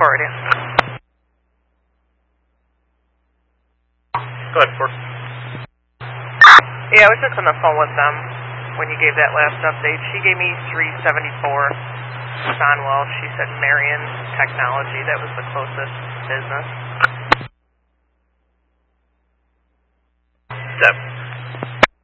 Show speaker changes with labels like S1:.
S1: forward you.
S2: Go ahead, Ford.
S1: Yeah, I was just on the phone with them when you gave that last update. She gave me 374 Sonwell. She said Marion Technology. That was the closest business.
S2: Step.